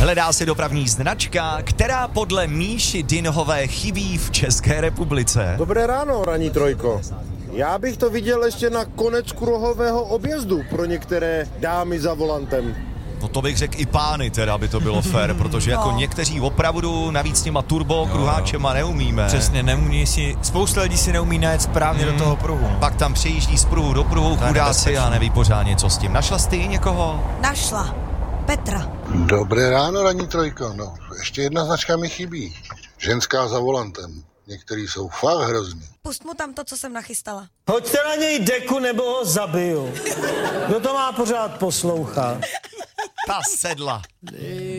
Hledá se dopravní značka, která podle Míši Dinhové chybí v České republice. Dobré ráno, ranní trojko. Já bych to viděl ještě na konec kruhového objezdu pro některé dámy za volantem. No to bych řekl i pány teda, aby to bylo fair, protože jako někteří opravdu navíc s těma turbo kruháčema neumíme. Přesně, neumí si, spousta lidí si neumí najet správně do toho pruhu. Pak tam přejíždí z pruhu do pruhu, chudáci a neví pořádně co s tím. Našla jsi ty někoho? Našla. Petra. Dobré ráno, ranní trojko. No, ještě jedna značka mi chybí. Ženská za volantem. Některý jsou fakt hrozný. Pust mu tam to, co jsem nachystala. Hoďte na něj deku, nebo ho zabiju. Kdo to má pořád poslouchat? Ta sedla.